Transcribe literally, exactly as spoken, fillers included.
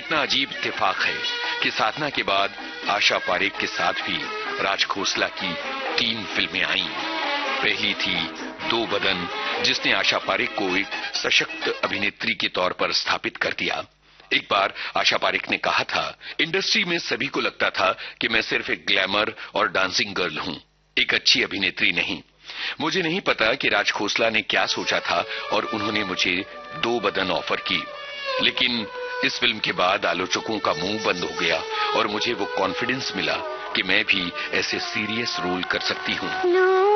कितना अजीब इत्तेफाक है कि साधना के बाद आशा पारेख के साथ भी राज खोसला की तीन फिल्में आईं। पहली थी दो बदन, जिसने आशा पारेख को एक सशक्त अभिनेत्री के तौर पर स्थापित कर दिया। एक बार आशा पारेख ने कहा था, इंडस्ट्री में सभी को लगता था कि मैं सिर्फ एक ग्लैमर और डांसिंग गर्ल हूं, एक अच्छी अभिनेत्री नहीं। मुझे नहीं पता कि राज खोसला ने क्या सोचा था और उन्होंने मुझे दो बदन ऑफर की, लेकिन इस फिल्म के बाद आलोचकों का मुंह बंद हो गया और मुझे वो कॉन्फिडेंस मिला कि मैं भी ऐसे सीरियस रोल कर सकती हूं।